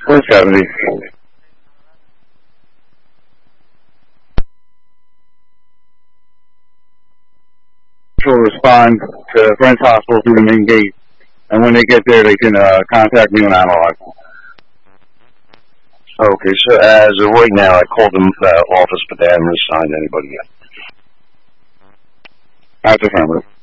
470. Will respond to Friends Hospital through the main gate, and when they get there, they can contact me on analog. Okay, so as of right now, I called them office, but they haven't assigned anybody yet. That's affirmative.